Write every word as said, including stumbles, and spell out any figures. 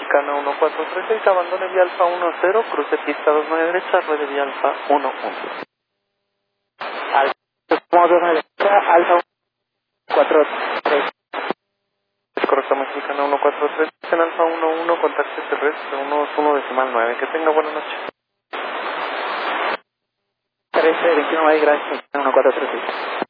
Mexicana uno cuatro tres seis, abandone vía Alfa uno cero, cruce pista dos nueve derecha, ruede vía Alfa uno uno. Alfa dos nueve derecha, Alfa uno cuatro tres. Es correcto, Mexicana uno cuatro tres, en Alfa uno uno, contacto terrestre uno uno decimal nueve. Que tenga buena noche. trece veintiuno, gracias, uno cuatro tres seis.